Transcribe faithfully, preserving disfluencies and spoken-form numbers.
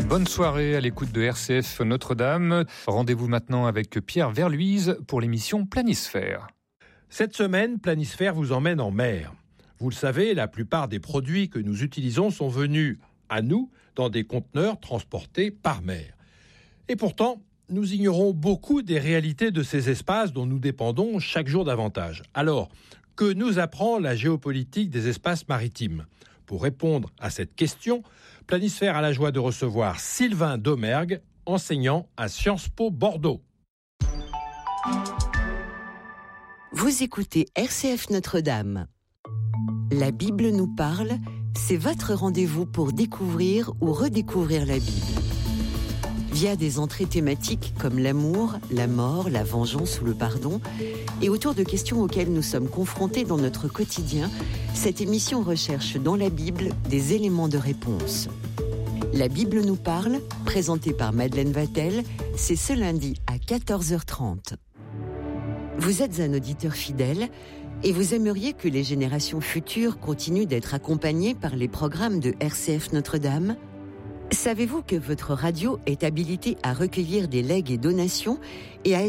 Bonne soirée à l'écoute de R C F Notre-Dame. Rendez-vous maintenant avec Pierre Verluise pour l'émission Planisphère. Cette semaine, Planisphère vous emmène en mer. Vous le savez, la plupart des produits que nous utilisons sont venus à nous dans des conteneurs transportés par mer. Et pourtant, nous ignorons beaucoup des réalités de ces espaces dont nous dépendons chaque jour davantage. Alors, que nous apprend la géopolitique des espaces maritimes ? Pour répondre à cette question, Planisphère a la joie de recevoir Sylvain Domergue, enseignant à Sciences Po Bordeaux. Vous écoutez R C F Notre-Dame. La Bible nous parle, c'est votre rendez-vous pour découvrir ou redécouvrir la Bible. Via des entrées thématiques comme l'amour, la mort, la vengeance ou le pardon, et autour de questions auxquelles nous sommes confrontés dans notre quotidien, cette émission recherche dans la Bible des éléments de réponse. La Bible nous parle, présentée par Madeleine Vatel, c'est ce lundi à quatorze heures trente. Vous êtes un auditeur fidèle et vous aimeriez que les générations futures continuent d'être accompagnées par les programmes de R C F Notre-Dame ? Savez-vous que votre radio est habilitée à recueillir des legs et donations et à